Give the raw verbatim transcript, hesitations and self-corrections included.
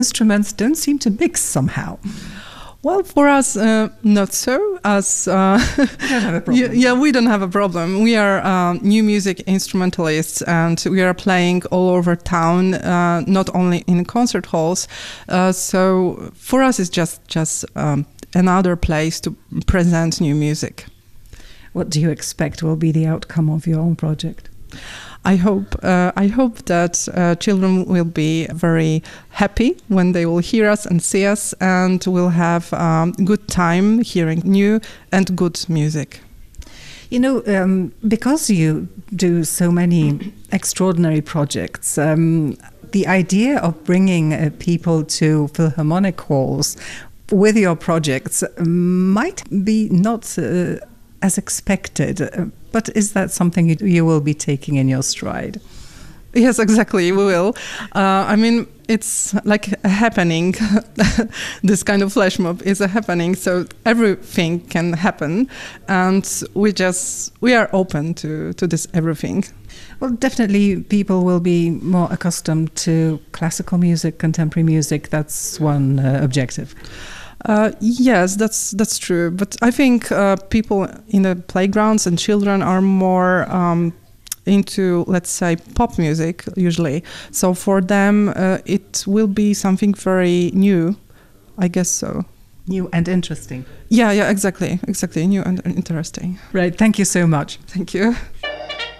instruments don't seem to mix somehow. Well, for us, uh, not so. As uh, We don't have a problem. yeah, yeah, we don't have a problem. We are um, new music instrumentalists, and we are playing all over town, uh, not only in concert halls. Uh, so for us, it's just just um, another place to present new music. What do you expect will be the outcome of your own project? I hope uh, I hope that uh, children will be very happy when they will hear us and see us, and will have um, good time hearing new and good music. You know, um, because you do so many extraordinary projects, um, the idea of bringing uh, people to Philharmonic halls with your projects might be not uh, as expected. Uh, but is that something you, you will be taking in your stride? Yes, exactly, we will. Uh, I mean, it's like a happening. This kind of flash mob is a happening, so everything can happen, and we just we are open to, to this everything. Well, definitely people will be more accustomed to classical music, contemporary music. That's one uh, objective. Uh, yes, that's that's true. But I think uh, people in the playgrounds and children are more um, into, let's say, pop music usually. So for them, uh, it will be something very new. I guess so. New and interesting. Yeah, yeah, exactly, exactly. New and interesting. Right. Thank you so much. Thank you.